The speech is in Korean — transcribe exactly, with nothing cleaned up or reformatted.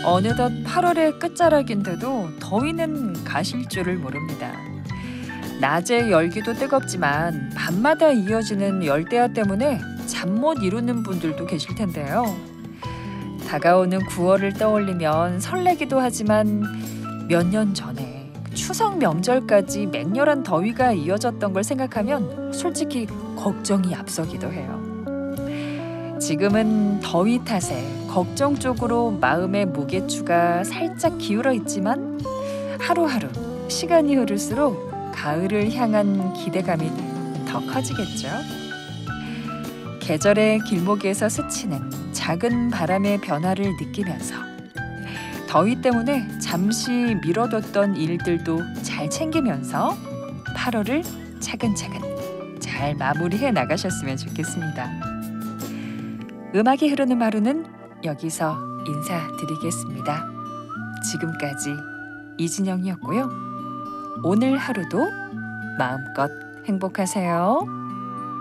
어느덧 팔월의 끝자락인데도 더위는 가실 줄을 모릅니다. 낮의 열기도 뜨겁지만 밤마다 이어지는 열대야 때문에 잠 못 이루는 분들도 계실 텐데요. 다가오는 구월을 떠올리면 설레기도 하지만 몇 년 전에 추석 명절까지 맹렬한 더위가 이어졌던 걸 생각하면 솔직히 걱정이 앞서기도 해요. 지금은 더위 탓에 걱정 쪽으로 마음의 무게추가 살짝 기울어 있지만 하루하루 시간이 흐를수록 가을을 향한 기대감이 더 커지겠죠. 계절의 길목에서 스치는 작은 바람의 변화를 느끼면서 더위 때문에 잠시 미뤄뒀던 일들도 잘 챙기면서 팔월을 차근차근 잘 마무리해 나가셨으면 좋겠습니다. 음악이 흐르는 하루는 여기서 인사드리겠습니다. 지금까지 이진영이었고요. 오늘 하루도 마음껏 행복하세요.